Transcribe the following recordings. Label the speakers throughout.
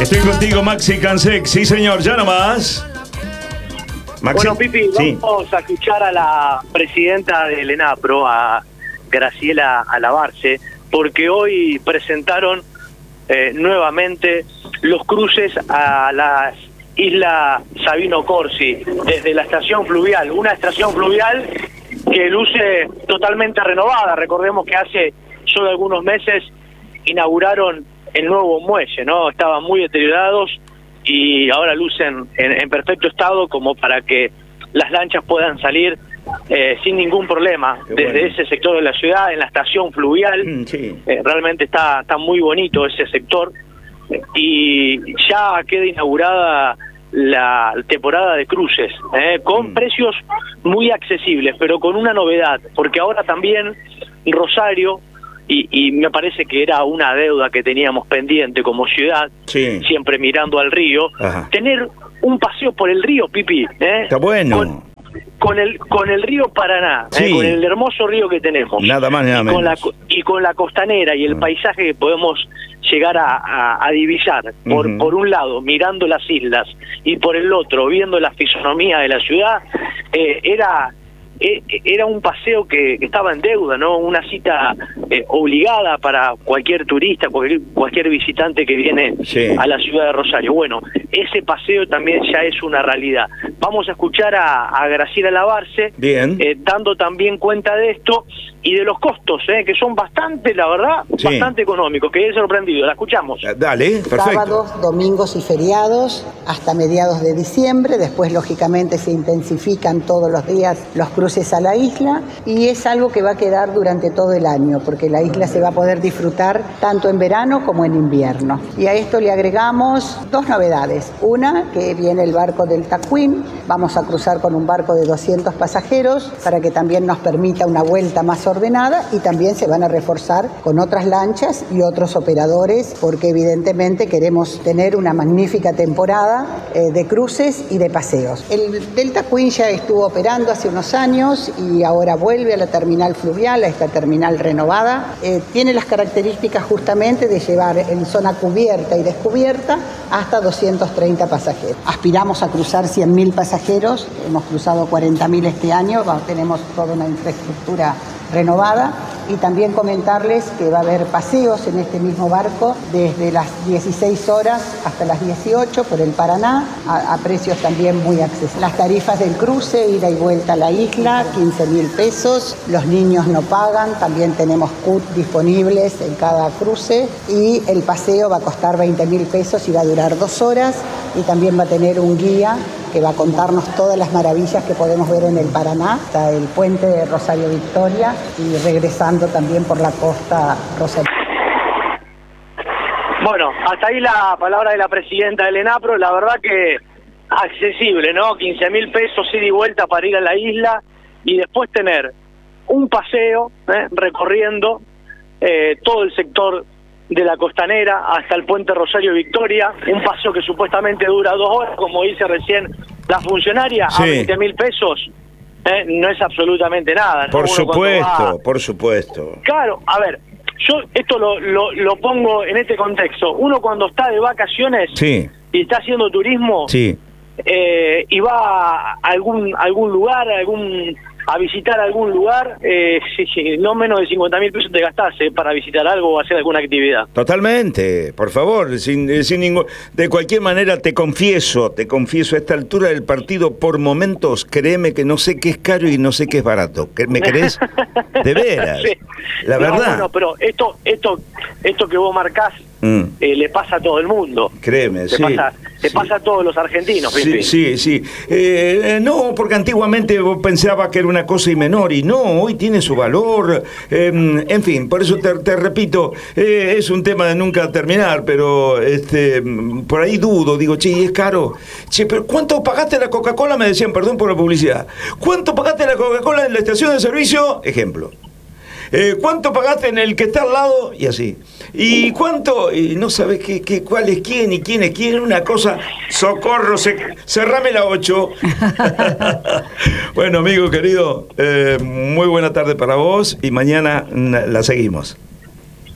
Speaker 1: Estoy contigo, Maxi Cansec. Sí, señor, ya nomás.
Speaker 2: Maxi. Bueno, Pipi, vamos a escuchar a la presidenta del ENAPRO, a Graciela Alabarce, porque hoy presentaron nuevamente los cruces a las Isla Sabino Corsi, desde la estación fluvial, una estación fluvial que luce totalmente renovada. Recordemos que hace solo algunos meses inauguraron el nuevo muelle, ¿no? Estaban muy deteriorados y ahora lucen en perfecto estado como para que las lanchas puedan salir sin ningún problema desde ese sector de la ciudad, en la estación fluvial. Sí. Realmente está muy bonito ese sector y ya queda inaugurada la temporada de cruces, con precios muy accesibles, pero con una novedad, porque ahora también Rosario, y me parece que era una deuda que teníamos pendiente como ciudad, sí, siempre mirando al río, tener un paseo por el río, Pipi.
Speaker 1: Está bueno.
Speaker 2: Con el río Paraná, sí, con el hermoso río que tenemos.
Speaker 1: Nada más, nada menos.
Speaker 2: Y con la costanera y el paisaje que podemos llegar a divisar, por un lado, mirando las islas, y por el otro, viendo la fisonomía de la ciudad, era un paseo que estaba en deuda, ¿no? Una cita obligada para cualquier turista, cualquier visitante que viene a la ciudad de Rosario. Bueno, ese paseo también ya es una realidad. Vamos a escuchar a Graciela Alabarce, dando también cuenta de esto y de los costos, que son bastante, la verdad, bastante económicos. Quedé sorprendido. La escuchamos.
Speaker 1: Dale, perfecto.
Speaker 3: Sábados, domingos y feriados hasta mediados de diciembre. Después, lógicamente, se intensifican todos los días los cruces a la isla, y es algo que va a quedar durante todo el año, porque la isla se va a poder disfrutar tanto en verano como en invierno. Y a esto le agregamos dos novedades. Una, que viene el barco del Tacuín. Vamos a cruzar con un barco de 200 pasajeros para que también nos permita una vuelta más ordenada, y también se van a reforzar con otras lanchas y otros operadores, porque evidentemente queremos tener una magnífica temporada de cruces y de paseos. El Delta Queen ya estuvo operando hace unos años y ahora vuelve a la terminal fluvial, a esta terminal renovada. Tiene las características justamente de llevar en zona cubierta y descubierta hasta 230 pasajeros. Aspiramos a cruzar 100.000 pasajeros, hemos cruzado 40.000 este año, tenemos toda una infraestructura renovada. Y también comentarles que va a haber paseos en este mismo barco desde las 16 horas hasta las 18 por el Paraná, a precios también muy accesibles. Las tarifas del cruce, ida y vuelta a la isla, 15.000 pesos. Los niños no pagan, también tenemos CUT disponibles en cada cruce, y el paseo va a costar 20.000 pesos y va a durar 2 horas, y también va a tener un guía que va a contarnos todas las maravillas que podemos ver en el Paraná, hasta el puente de Rosario Victoria y regresando también por la costa Rosario.
Speaker 2: Bueno, hasta ahí la palabra de la presidenta del ENAPRO. La verdad que accesible, ¿no? 15.000 pesos ida y vuelta para ir a la isla, y después tener un paseo recorriendo todo el sector de la costanera hasta el puente Rosario Victoria, un paseo que supuestamente dura 2 horas, como dice recién la funcionaria, a 20.000 pesos. No es absolutamente nada, ¿no?
Speaker 1: Por supuesto, por supuesto.
Speaker 2: Claro, a ver, yo esto lo pongo en este contexto. Uno cuando está de vacaciones y está haciendo turismo y va a algún lugar, a visitar algún lugar, no menos de 50.000 pesos te gastás para visitar algo o hacer alguna actividad.
Speaker 1: Totalmente, por favor, sin ningún... De cualquier manera, te confieso, a esta altura del partido, por momentos, créeme que no sé qué es caro y no sé qué es barato. ¿Me querés? De veras, la verdad.
Speaker 2: No, pero esto que vos marcás, le pasa a todo el mundo.
Speaker 1: Créeme,
Speaker 2: Te pasa a todos los argentinos.
Speaker 1: Sí. No, porque antiguamente vos pensabas que era una cosa y menor, y no, hoy tiene su valor. En fin, por eso te repito, es un tema de nunca terminar, pero por ahí dudo, digo, es caro. Pero ¿cuánto pagaste la Coca-Cola? Me decían, perdón por la publicidad. ¿Cuánto pagaste la Coca-Cola en la estación de servicio? Ejemplo. ¿Cuánto pagaste en el que está al lado? Y así. ¿Y cuánto? Y no sabes cuál es quién y quién es quién. Una cosa, socorro, cerrame la 8. Bueno, amigo querido, muy buena tarde para vos, y mañana la seguimos.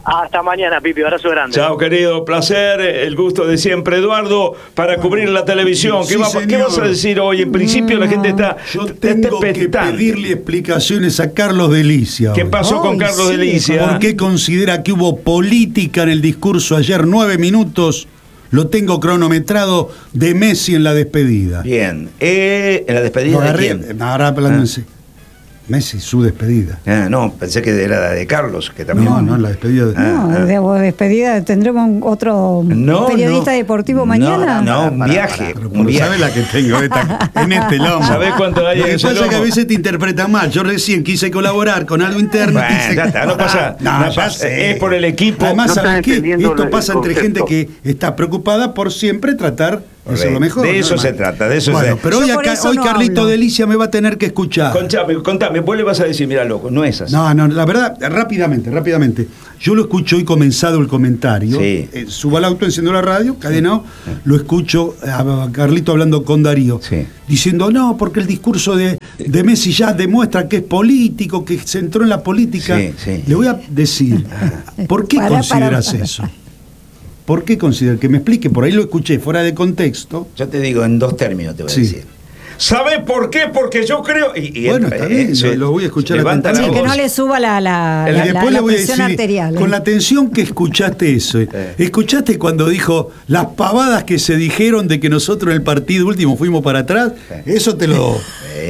Speaker 2: Hasta mañana, Pipi, abrazo grande.
Speaker 1: Chao, querido, placer, el gusto de siempre, Eduardo, para cubrir la televisión.
Speaker 4: Sí,
Speaker 1: ¿Qué vas a decir hoy? En principio la gente está...
Speaker 4: Yo tengo que pedirle explicaciones a Carlos Delicia.
Speaker 1: ¿Qué pasó con Carlos Delicia?
Speaker 4: ¿Por qué considera que hubo política en el discurso ayer? 9 minutos, lo tengo cronometrado, de Messi en la despedida.
Speaker 1: Bien, ¿en la despedida de quién?
Speaker 4: Ahora hablándose. Messi, su despedida.
Speaker 1: No, pensé que era la de Carlos, que también...
Speaker 4: No, la despedida de...
Speaker 5: despedida, ¿tendremos otro periodista deportivo mañana?
Speaker 1: No, un viaje.
Speaker 4: ¿Sabes la que tengo en este lomo?
Speaker 1: ¿Sabés cuánto hay en ese lomo?
Speaker 4: Lo que pasa es que a veces te interpretan mal. Yo recién quise colaborar con algo interno.
Speaker 1: Bueno, ya está, no pasa. Es por el equipo.
Speaker 4: Además, ¿sabes qué? Esto
Speaker 2: el
Speaker 4: pasa entre
Speaker 2: concepto.
Speaker 4: gente que está preocupada por siempre tratar de hacer lo mejor.
Speaker 1: De eso se trata, de eso
Speaker 4: bueno, pero hoy
Speaker 5: no
Speaker 4: Carlito
Speaker 5: hablo.
Speaker 4: Delicia me va a tener que escuchar.
Speaker 1: Contame, vos le vas a decir, mira, loco, no es así.
Speaker 4: No, la verdad, rápidamente. Yo lo escucho hoy comenzado el comentario.
Speaker 1: Sí.
Speaker 4: Subo al auto, enciendo la radio, cadenado, lo escucho a Carlito hablando con Darío.
Speaker 1: Sí.
Speaker 4: Diciendo, no, porque el discurso de Messi ya demuestra que es político, que se entró en la política.
Speaker 1: Sí.
Speaker 4: Le voy a decir, ¿por qué consideras eso? ¿Por qué consideras? Que me explique, por ahí lo escuché fuera de contexto.
Speaker 1: Yo te digo en 2 términos, te voy a decir. ¿Sabés por qué? Porque yo creo...
Speaker 4: Bueno, está bien, lo voy a escuchar
Speaker 1: levanta la
Speaker 5: Que
Speaker 1: voz.
Speaker 5: no le suba la
Speaker 4: Después le voy a
Speaker 5: presión
Speaker 4: decir,
Speaker 5: arterial.
Speaker 4: con la atención que escuchaste eso, escuchaste cuando dijo las pavadas que se dijeron de que nosotros en el partido último fuimos para atrás, eso te lo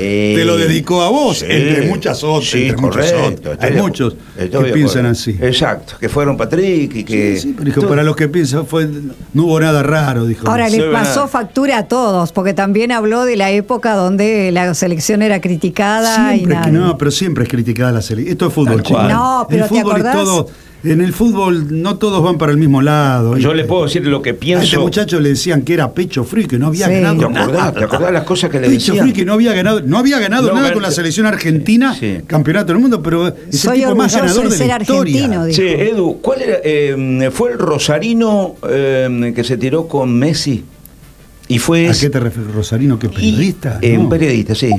Speaker 4: dedicó a vos, entre muchas otras.
Speaker 1: Sí, correcto.
Speaker 4: Hay muchos que piensan así.
Speaker 1: Exacto, que fueron Patrick y que...
Speaker 4: Sí, pero dijo, para los que piensan no hubo nada raro, dijo.
Speaker 5: Ahora,
Speaker 1: Sí,
Speaker 5: le pasó
Speaker 1: verdad.
Speaker 5: factura a todos, porque también habló de la época donde la selección era criticada
Speaker 4: Siempre
Speaker 5: y nada.
Speaker 4: no, pero siempre es criticada la selección. Esto es fútbol,
Speaker 1: Tal
Speaker 4: chicos.
Speaker 1: cual.
Speaker 5: No, pero
Speaker 4: el
Speaker 5: ¿te
Speaker 4: fútbol
Speaker 5: acordás?
Speaker 4: es todo. En el fútbol no todos van para el mismo lado.
Speaker 1: Yo
Speaker 4: ¿viste?
Speaker 1: le puedo decir lo que
Speaker 4: A este
Speaker 1: pienso.
Speaker 4: muchacho le decían que era pecho frío y que no había
Speaker 5: Sí.
Speaker 4: ganado
Speaker 1: ¿Te
Speaker 4: nada.
Speaker 1: acordás las cosas que le
Speaker 4: Pecho
Speaker 1: decían?
Speaker 4: frío y que no había ganado
Speaker 1: No,
Speaker 4: nada con la selección argentina,
Speaker 1: sí.
Speaker 4: campeonato del mundo, pero es el
Speaker 5: Soy
Speaker 4: tipo más
Speaker 5: orgulloso
Speaker 4: ganador
Speaker 5: de
Speaker 4: de la
Speaker 5: ser
Speaker 4: historia.
Speaker 5: argentino, dijo.
Speaker 1: Sí, Edu, ¿cuál era? ¿Fue el Rosarino que se tiró con Messi? Y fue...
Speaker 4: ¿A qué te refieres, Rosarino? ¿Qué periodista?
Speaker 1: Un
Speaker 4: No.
Speaker 1: periodista, sí.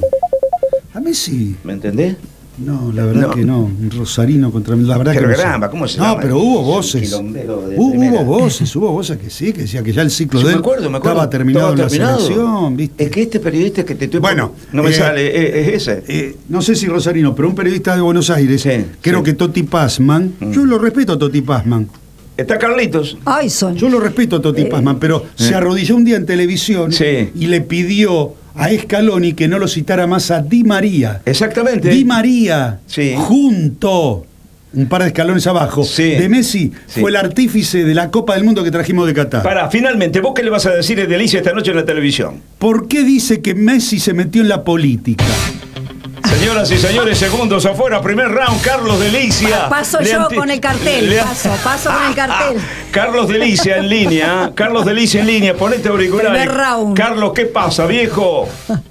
Speaker 4: A Messi.
Speaker 1: ¿Me entendés?
Speaker 4: No, la verdad
Speaker 1: No.
Speaker 4: que no. Rosarino contra mí. La verdad
Speaker 1: Qué
Speaker 4: que no sé.
Speaker 1: caramba, ¿cómo se
Speaker 4: No,
Speaker 1: llama?
Speaker 4: pero hubo
Speaker 1: Es un
Speaker 4: voces.
Speaker 1: quilombero de
Speaker 4: Hubo
Speaker 1: primera.
Speaker 4: voces que sí, que decía que ya el ciclo
Speaker 1: Sí,
Speaker 4: de
Speaker 1: me
Speaker 4: él
Speaker 1: acuerdo.
Speaker 4: estaba terminado en la selección, ¿viste?
Speaker 1: Es que este periodista que te estoy...
Speaker 4: Bueno,
Speaker 1: no me sale, es ese.
Speaker 4: No sé si Rosarino, pero un periodista de Buenos Aires,
Speaker 1: Sí,
Speaker 4: creo
Speaker 1: sí.
Speaker 4: que Toti Pazman, yo lo respeto a Toti Pazman,
Speaker 1: Está Carlitos.
Speaker 5: Ay, son.
Speaker 4: yo lo respeto a Toti Pazman, pero se arrodilló un día en televisión
Speaker 1: Sí.
Speaker 4: y le pidió a Scaloni que no lo citara más a Di María.
Speaker 1: Exactamente.
Speaker 4: Di María,
Speaker 1: Sí.
Speaker 4: junto, un par de escalones abajo,
Speaker 1: Sí.
Speaker 4: de Messi,
Speaker 1: Sí.
Speaker 4: fue el artífice de la Copa del Mundo que trajimos de Qatar.
Speaker 1: Pará, finalmente, ¿vos qué le vas a decir de Delicia esta noche en la televisión?
Speaker 4: ¿Por qué dice que Messi se metió en la política?
Speaker 1: Señoras y señores, segundos afuera, primer round, Carlos Delicia.
Speaker 5: Paso
Speaker 1: Le
Speaker 5: yo
Speaker 1: anti-
Speaker 5: con el cartel,
Speaker 1: le-
Speaker 5: paso con el cartel.
Speaker 1: Carlos Delicia en línea, Carlos Delicia en línea, ponete auriculares.
Speaker 5: Primer round.
Speaker 1: Carlos, ¿qué pasa, viejo?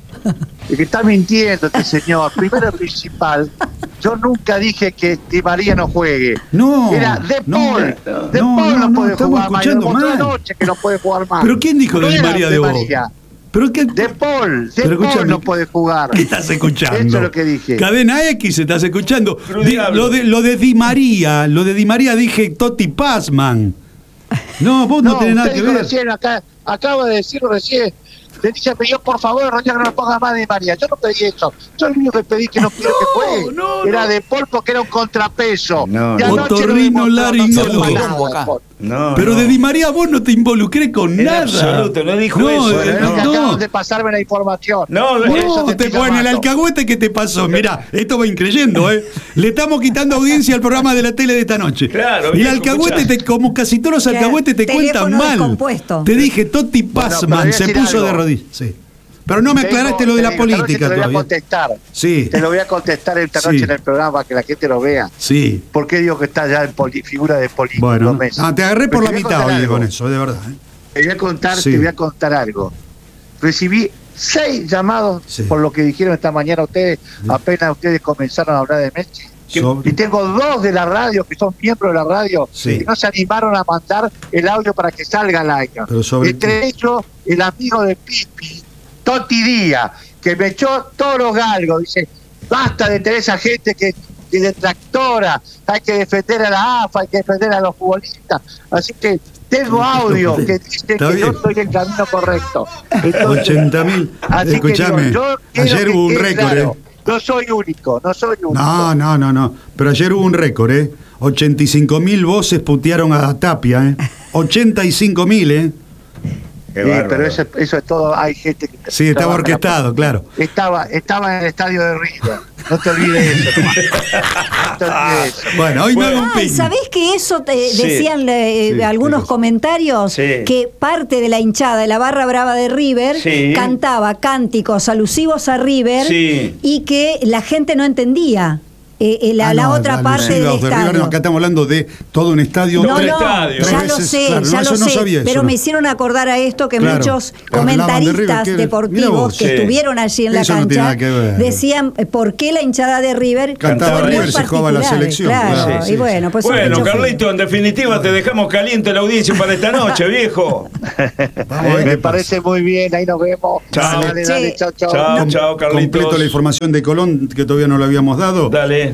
Speaker 6: Es que está mintiendo este señor. Primero y principal, yo nunca dije que Di María no juegue.
Speaker 4: No,
Speaker 6: Era De
Speaker 4: no,
Speaker 6: Paul. De
Speaker 4: no,
Speaker 6: Paul no,
Speaker 4: no,
Speaker 6: puede
Speaker 4: estamos
Speaker 6: jugar más.
Speaker 4: escuchando
Speaker 6: Lo mostró
Speaker 4: mal.
Speaker 6: anoche que no puede jugar más.
Speaker 4: ¿Pero quién dijo
Speaker 6: No
Speaker 4: de Di
Speaker 6: era
Speaker 4: María de vos?
Speaker 6: María.
Speaker 4: ¿Pero qué,
Speaker 6: De Paul. De
Speaker 4: Pero
Speaker 6: Paul
Speaker 4: escúchame,
Speaker 6: no puede jugar.
Speaker 4: ¿qué estás escuchando?
Speaker 6: Eso es lo que dije.
Speaker 4: Cadena X estás escuchando.
Speaker 1: Pero diablo.
Speaker 4: Lo de Di María, dije Toti Pazman. No, vos no tenés nada
Speaker 6: usted
Speaker 4: que
Speaker 6: dijo
Speaker 4: ver.
Speaker 6: recién, acaba de decirlo recién. Le dice, me pidió por favor, Roger, no me ponga más de María. Yo no pedí eso. Yo lo único que pedí que no quiero que juegue. Era De Paul porque era un contrapeso.
Speaker 1: No,
Speaker 6: Y
Speaker 1: no.
Speaker 6: anoche
Speaker 4: Otorrino
Speaker 6: lo demostró,
Speaker 4: laringólogo.
Speaker 6: no jugó nada, De Paul.
Speaker 1: No,
Speaker 4: Pero
Speaker 1: no.
Speaker 4: de Di María vos no te involucré con
Speaker 1: En
Speaker 4: nada.
Speaker 1: absoluto, no dijo eso,
Speaker 6: Bueno, es lo que
Speaker 1: no.
Speaker 6: acaban de pasarme la información.
Speaker 1: No,
Speaker 6: Por
Speaker 1: no,
Speaker 6: eso
Speaker 4: No, te
Speaker 6: estoy
Speaker 4: ponen el
Speaker 6: llamando.
Speaker 4: alcahuete que te pasó. Mirá, esto va increyendo, ¿eh? Le estamos quitando audiencia al programa de la tele de esta noche.
Speaker 1: Claro,
Speaker 4: Y el
Speaker 1: viejo,
Speaker 4: alcahuete,
Speaker 1: escuchá.
Speaker 4: como casi todos los
Speaker 5: Claro,
Speaker 4: alcahuetes, te cuentan
Speaker 5: teléfono
Speaker 4: mal.
Speaker 5: descompuesto.
Speaker 4: Te dije, Toti
Speaker 6: Bueno,
Speaker 4: Pazman
Speaker 6: pero voy a
Speaker 4: se
Speaker 6: decir
Speaker 4: puso
Speaker 6: algo.
Speaker 4: de rodillas. Sí. Pero no me aclaraste lo de la
Speaker 6: Esta noche
Speaker 4: política
Speaker 6: te lo voy a
Speaker 4: todavía.
Speaker 6: contestar.
Speaker 4: Sí.
Speaker 6: Te lo voy a contestar esta
Speaker 4: Sí.
Speaker 6: noche en el programa para que la gente lo vea.
Speaker 4: Sí.
Speaker 6: ¿Por qué digo que está ya en figura de político?
Speaker 4: Bueno,
Speaker 6: Messi?
Speaker 4: te agarré por
Speaker 6: Pero
Speaker 4: la
Speaker 6: te voy a
Speaker 4: mitad,
Speaker 6: contar
Speaker 4: oye,
Speaker 6: algo.
Speaker 4: con eso, de verdad. ¿eh?
Speaker 6: Te voy a contar,
Speaker 4: Sí.
Speaker 6: te voy a contar algo. Recibí 6 llamados
Speaker 4: Sí.
Speaker 6: por lo que dijeron esta mañana ustedes, apenas ustedes comenzaron a hablar de Messi.
Speaker 4: Sobre-
Speaker 6: Y tengo 2 de la radio que son miembros de la radio
Speaker 4: Sí.
Speaker 6: que no se animaron a mandar el audio para que salga al aire.
Speaker 4: Pero sobre
Speaker 6: Entre ellos, el amigo de Pipi, Toti Díaz, que me echó todos los galgos. Dice, basta de tener esa gente que y detractora, hay que defender a la AFA, hay que defender a los futbolistas. Así que tengo audio que dice que yo soy el camino correcto.
Speaker 4: 80.000. Escuchame, ayer hubo un récord,
Speaker 6: claro, no soy único.
Speaker 4: No. Pero ayer hubo un récord, 85.000 voces putearon a Tapia, 85.000,
Speaker 6: Sí, pero eso es todo, hay gente que...
Speaker 4: Sí, estaba orquestado, claro.
Speaker 6: Estaba en el estadio de River. No te olvides eso, no te olvides eso.
Speaker 4: Bueno, hoy no es un ping.
Speaker 5: ¿Sabés que eso decían algunos comentarios?
Speaker 1: Sí.
Speaker 5: Que parte de la hinchada de la barra brava de River cantaba cánticos alusivos a River y que la gente no entendía. La otra parte del estadio.
Speaker 4: River, acá estamos hablando de todo un estadio.
Speaker 5: Ya lo sé, pero me hicieron acordar a esto que muchos comentaristas deportivos que estuvieron allí en la cancha decían por qué la hinchada de River
Speaker 4: cantaba River, se jugaba la selección.
Speaker 5: Claro. Y bueno,
Speaker 1: Carlito, en definitiva te dejamos caliente la audiencia para esta noche, viejo.
Speaker 6: Me parece muy bien, ahí nos vemos.
Speaker 1: Chao.
Speaker 6: Dale, chao.
Speaker 1: Chao, Carlitos.
Speaker 4: Completo la información de Colón, que todavía no lo habíamos dado.
Speaker 1: Dale.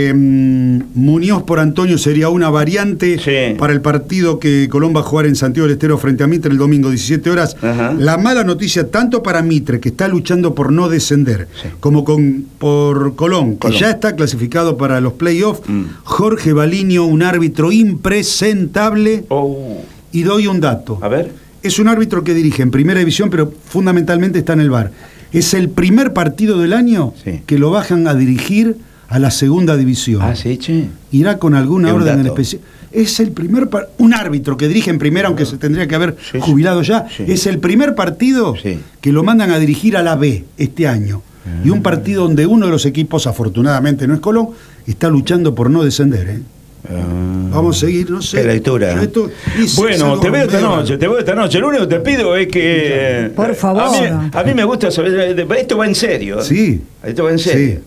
Speaker 4: Muñoz por Antonio sería una variante para el partido que Colón va a jugar en Santiago del Estero frente a Mitre el domingo 17 horas. La mala noticia tanto para Mitre, que está luchando por no descender, como por Colón, que ya está clasificado para los playoffs. Jorge Baliño, un árbitro impresentable. Y doy un dato.
Speaker 1: A ver.
Speaker 4: Es un árbitro que dirige en primera división, pero fundamentalmente está en el VAR. Es el primer partido del año que lo bajan a dirigir a la segunda división. Irá con alguna orden en especial. Es el primer un árbitro que dirige en primera, aunque se tendría que haber jubilado ya. Es el primer partido que lo mandan a dirigir a la B este año. Y un partido donde uno de los equipos, afortunadamente no es Colón, está luchando por no descender. Vamos a seguir, no sé.
Speaker 1: Qué lectura. Bueno, te veo esta noche. Lo único que te pido es que...
Speaker 5: por favor.
Speaker 1: A mí me gusta saber... Esto va en serio.
Speaker 4: Sí.
Speaker 1: Esto va en serio.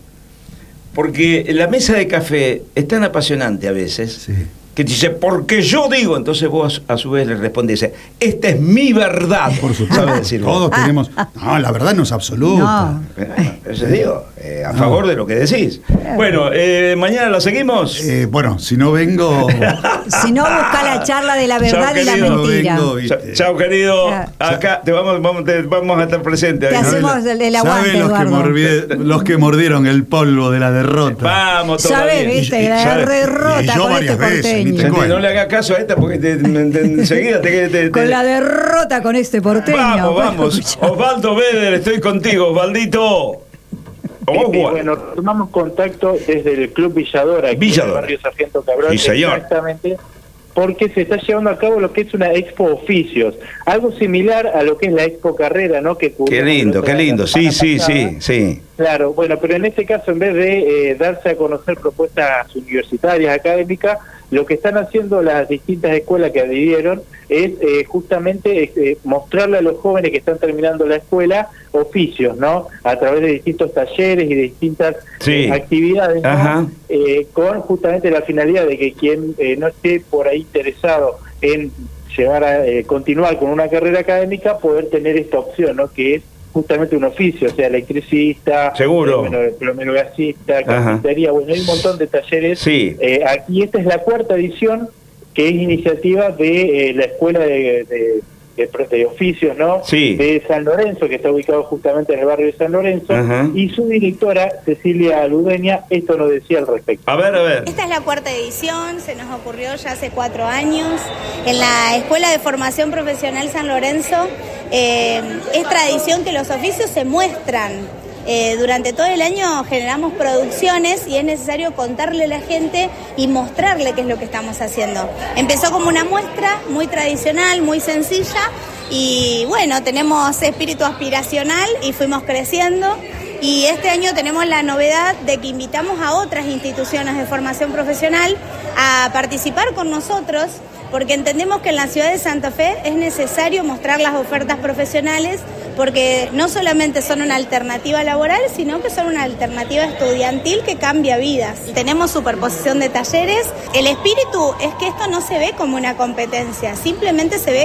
Speaker 1: Porque la mesa de café es tan apasionante a veces que te dice, porque yo digo, entonces vos a su vez le respondes, esta es mi verdad.
Speaker 4: Por supuesto, todos tenemos... No, la verdad no es absoluta.
Speaker 1: Eso digo, a favor de lo que decís. Bueno, ¿mañana la seguimos?
Speaker 4: Bueno, si no vengo...
Speaker 5: Si no, busca la charla de la verdad y la mentira.
Speaker 1: Chao, querido. Acá te vamos a estar presentes.
Speaker 5: Te hacemos el aguante,
Speaker 4: los que mordieron el polvo de la derrota.
Speaker 1: Vamos todavía.
Speaker 5: ¿Sabes, viste? La derrota con este porteño.
Speaker 1: No le hagas caso a esta porque enseguida
Speaker 5: con la derrota con este porteño.
Speaker 1: Vamos. Osvaldo Beder, estoy contigo, Osvaldito.
Speaker 2: Bueno, tomamos contacto desde el Club Villadora, aquí en el barrio Sargento Cabral. Exactamente, porque se está llevando a cabo lo que es una Expo Oficios, algo similar a lo que es la Expo Carrera, ¿no? Qué
Speaker 1: lindo, sí.
Speaker 2: Claro, bueno, pero en este caso, en vez de darse a conocer propuestas universitarias, académicas, lo que están haciendo las distintas escuelas que adhirieron es justamente mostrarle a los jóvenes que están terminando la escuela oficios, ¿no? A través de distintos talleres y de distintas actividades, ¿no? Con justamente la finalidad de que quien no esté por ahí interesado en llevar a continuar con una carrera académica, poder tener esta opción, ¿no? Que es justamente un oficio, o sea, electricista,
Speaker 1: seguro,
Speaker 2: plomero gasista, carpintería, bueno, hay un montón de talleres. Aquí esta es la 4ª edición, que es iniciativa de la Escuela de Oficios, ¿no? De San Lorenzo, que está ubicado justamente en el barrio de San Lorenzo, y su directora, Cecilia Ludeña, esto nos decía al respecto.
Speaker 1: A ver.
Speaker 7: Esta es la 4ª edición, se nos ocurrió ya hace 4 años, en la Escuela de Formación Profesional San Lorenzo. Es tradición que los oficios se muestran. Durante todo el año generamos producciones y es necesario contarle a la gente y mostrarle qué es lo que estamos haciendo. Empezó como una muestra muy tradicional, muy sencilla y bueno, tenemos espíritu aspiracional y fuimos creciendo. Y este año tenemos la novedad de que invitamos a otras instituciones de formación profesional a participar con nosotros, porque entendemos que en la ciudad de Santa Fe es necesario mostrar las ofertas profesionales, porque no solamente son una alternativa laboral, sino que son una alternativa estudiantil que cambia vidas. Tenemos superposición de talleres. El espíritu es que esto no se ve como una competencia, simplemente se ve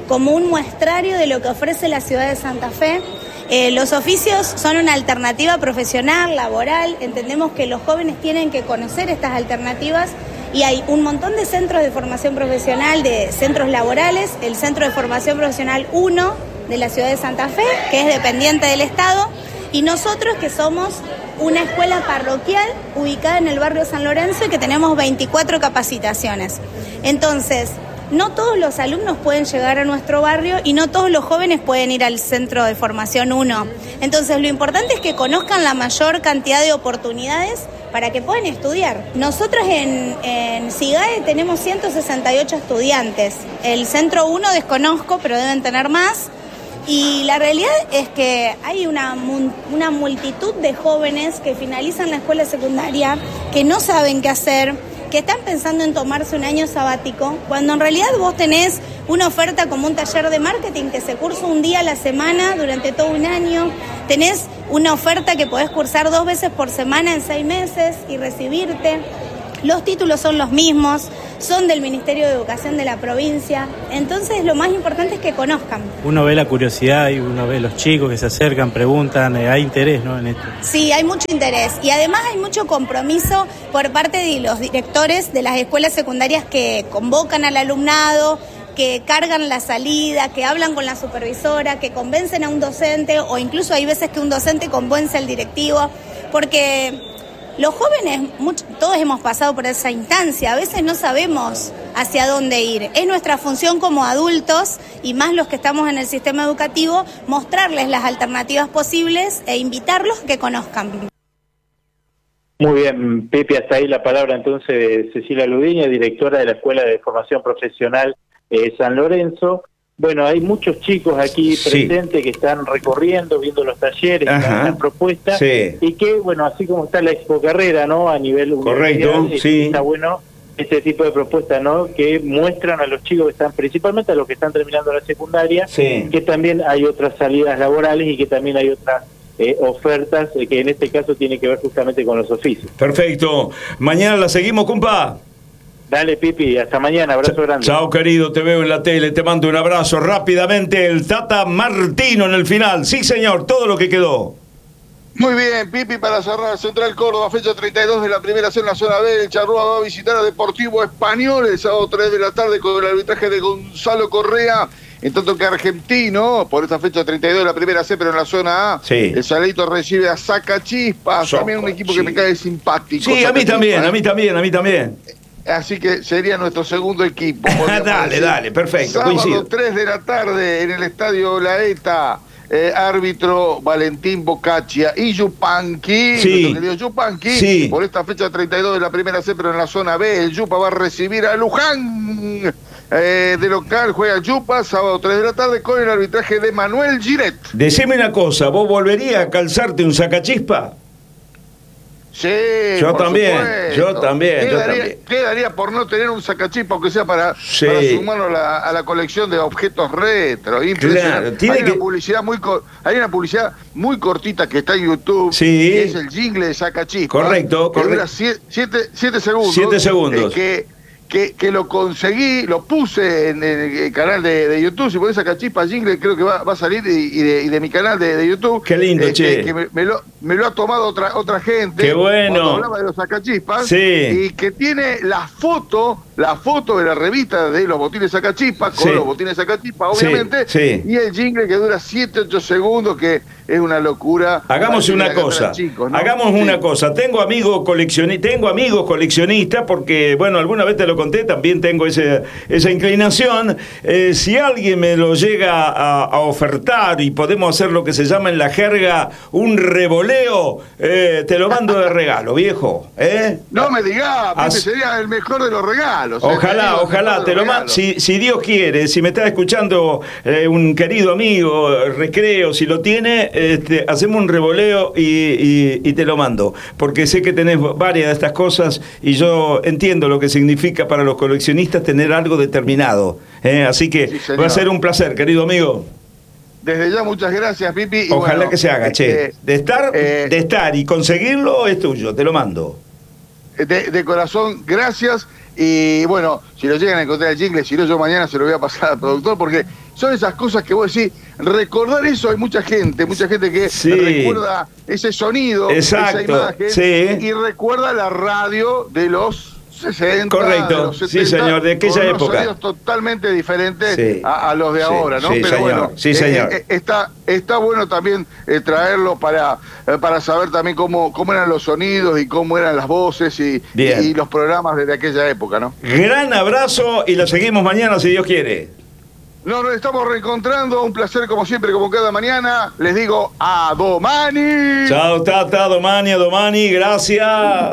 Speaker 7: como un muestrario de lo que ofrece la ciudad de Santa Fe. Los oficios son una alternativa profesional, laboral. Entendemos que los jóvenes tienen que conocer estas alternativas y hay un montón de centros de formación profesional, de centros laborales. El Centro de Formación Profesional 1 de la ciudad de Santa Fe, que es dependiente del Estado, y nosotros que somos una escuela parroquial ubicada en el barrio San Lorenzo y que tenemos 24 capacitaciones. Entonces, no todos los alumnos pueden llegar a nuestro barrio y no todos los jóvenes pueden ir al Centro de Formación 1. Entonces, lo importante es que conozcan la mayor cantidad de oportunidades para que puedan estudiar. Nosotros en SIGAE tenemos 168 estudiantes. El Centro 1 desconozco, pero deben tener más. Y la realidad es que hay una multitud de jóvenes que finalizan la escuela secundaria, que no saben qué hacer, que están pensando en tomarse un año sabático, cuando en realidad vos tenés una oferta como un taller de marketing que se cursa un día a la semana durante todo un año, tenés una oferta que podés cursar 2 veces por semana en 6 meses y recibirte. Los títulos son los mismos, son del Ministerio de Educación de la provincia, entonces lo más importante es que conozcan.
Speaker 8: Uno ve la curiosidad y uno ve los chicos que se acercan, preguntan, hay interés, ¿no?, en esto.
Speaker 7: Sí, hay mucho interés y además hay mucho compromiso por parte de los directores de las escuelas secundarias que convocan al alumnado, que cargan la salida, que hablan con la supervisora, que convencen a un docente o incluso hay veces que un docente convence al directivo, porque los jóvenes, todos hemos pasado por esa instancia, a veces no sabemos hacia dónde ir. Es nuestra función como adultos, y más los que estamos en el sistema educativo, mostrarles las alternativas posibles e invitarlos a que conozcan.
Speaker 9: Muy bien, Pepe, hasta ahí la palabra entonces de Cecilia Ludiña, directora de la Escuela de Formación Profesional San Lorenzo. Bueno, hay muchos chicos aquí presentes que están recorriendo, viendo los talleres, las propuestas, y que, bueno, así como está la Expo Carrera, ¿no?, a nivel
Speaker 1: universitario,
Speaker 9: está bueno este tipo de propuestas, ¿no?, que muestran a los chicos que están, principalmente a los que están terminando la secundaria, que también hay otras salidas laborales y que también hay otras ofertas que en este caso tienen que ver justamente con los oficios.
Speaker 1: Perfecto. Mañana la seguimos, compa.
Speaker 9: Dale, Pipi, hasta mañana, abrazo grande.
Speaker 1: Chao, querido, te veo en la tele, te mando un abrazo. Rápidamente, el Tata Martino en el final. Sí, señor, todo lo que quedó.
Speaker 10: Muy bien, Pipi, para cerrar Central Córdoba, fecha 32 de la primera C en la zona B. El Charrúa va a visitar a Deportivo Español el sábado 3 de la tarde con el arbitraje de Gonzalo Correa. En tanto que Argentino, por esta fecha 32 de la primera C, pero en la zona A, el Salito recibe a Sacachispas, también un equipo que me cae simpático.
Speaker 1: Sí, a mí también, a mí también.
Speaker 10: Así que sería nuestro segundo equipo.
Speaker 1: Dale, perfecto.
Speaker 10: Sábado
Speaker 1: coincido.
Speaker 10: 3 de la tarde en el Estadio Laeta, árbitro Valentín Boccaccia y Yupanqui, nuestro querido Yupanqui, por esta fecha 32 de la primera C, pero en la zona B, el Yupa va a recibir a Luján. De local juega Yupa, sábado 3 de la tarde, con el arbitraje de Manuel Giret.
Speaker 1: Decime una cosa, ¿vos volverías a calzarte un sacachispa?
Speaker 10: Sí,
Speaker 1: yo también.
Speaker 10: Quedaría por no tener un sacachispa, aunque sea para sumarlo a la colección de objetos retro. Impresionante. Claro, hay una publicidad muy cortita que está en YouTube, que es el jingle de sacachispa.
Speaker 1: Correcto.
Speaker 10: Dura 7 segundos.
Speaker 1: 7 segundos.
Speaker 10: Que lo conseguí, lo puse en el canal de YouTube. Si pones Sacachispa jingle, creo que va a salir y de mi canal de YouTube.
Speaker 1: Qué lindo, che.
Speaker 10: Que me lo ha tomado otra gente.
Speaker 1: Qué bueno.
Speaker 10: Cuando hablaba de los Sacachispas.
Speaker 1: Sí.
Speaker 10: Y que tiene la foto de la revista de los botines Sacachispa, con los botines Sacachispa, obviamente.
Speaker 1: Sí.
Speaker 10: Y el jingle que dura 7-8 segundos, que es una locura.
Speaker 1: Hagamos una cosa. Chicos, ¿no? Hagamos una cosa. Tengo amigos coleccionistas, porque, bueno, alguna vez te lo conté, también tengo esa inclinación. Si alguien me lo llega a ofertar y podemos hacer lo que se llama en la jerga un revoleo, te lo mando de regalo, viejo.
Speaker 10: No me digas, sería el mejor de los regalos.
Speaker 1: Ojalá, te lo mando. Si Dios quiere, si me está escuchando un querido amigo, Recreo, si lo tiene, hacemos un revoleo y te lo mando, porque sé que tenés varias de estas cosas y yo entiendo lo que significa para los coleccionistas tener algo determinado, así que va a ser un placer, querido amigo.
Speaker 10: Desde ya, muchas gracias, Pipi.
Speaker 1: Ojalá que se haga, che. De estar y conseguirlo es tuyo, te lo mando.
Speaker 10: de corazón, gracias. Y bueno, si lo llegan a encontrar el jingle, si no, yo mañana se lo voy a pasar al productor, porque son esas cosas que vos decís, recordar eso hay mucha gente que recuerda ese sonido,
Speaker 1: exacto,
Speaker 10: esa imagen, y recuerda la radio de los 60,
Speaker 1: correcto,
Speaker 10: de los 70,
Speaker 1: sí señor, de aquella
Speaker 10: con
Speaker 1: época.
Speaker 10: Sonidos totalmente diferentes a los de ahora, ¿no?
Speaker 1: Sí,
Speaker 10: pero
Speaker 1: señor,
Speaker 10: bueno,
Speaker 1: sí, señor.
Speaker 10: Está bueno también traerlo para saber también cómo eran los sonidos y cómo eran las voces y los programas desde aquella época, ¿no?
Speaker 1: Gran abrazo y lo seguimos mañana si Dios quiere.
Speaker 10: Nos estamos reencontrando, un placer como siempre, como cada mañana. Les digo a domani.
Speaker 1: Chao, Tata, domani, gracias.